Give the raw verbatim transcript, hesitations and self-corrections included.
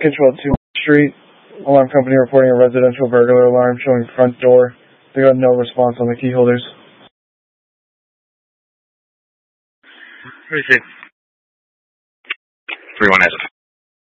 Control two Street. Alarm company reporting a residential burglar alarm showing front door. They got no response on the key holders. Receive. three one S.